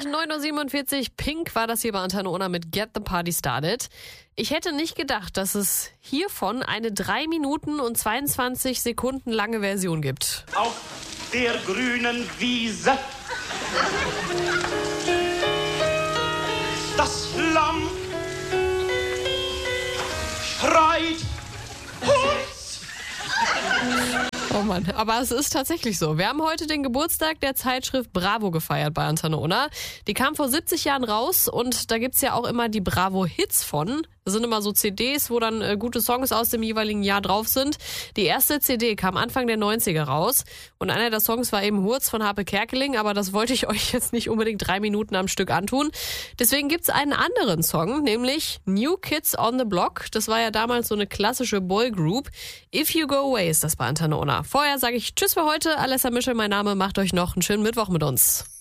9.47 Uhr, Pink war das hier bei Antenne Unna mit Get the Party Started. Ich hätte nicht gedacht, dass es hiervon eine 3 Minuten und 22 Sekunden lange Version gibt. Auf der grünen Wiese das Lamm schreit Hus! Oh Mann, aber es ist tatsächlich so. Wir haben heute den Geburtstag der Zeitschrift Bravo gefeiert bei Antenne Unna. Die kam vor 70 Jahren raus und da gibt's ja auch immer die Bravo-Hits von. Das sind immer so CDs, wo dann gute Songs aus dem jeweiligen Jahr drauf sind. Die erste CD kam Anfang der 90er raus und einer der Songs war eben Hurz von Harpe Kerkeling, aber das wollte ich euch jetzt nicht unbedingt 3 Minuten am Stück antun. Deswegen gibt's einen anderen Song, nämlich New Kids on the Block. Das war ja damals so eine klassische Boygroup. If You Go Away ist das bei Antenne Unna. Vorher sage ich Tschüss für heute. Alessa Mischel, mein Name. Macht euch noch einen schönen Mittwoch mit uns.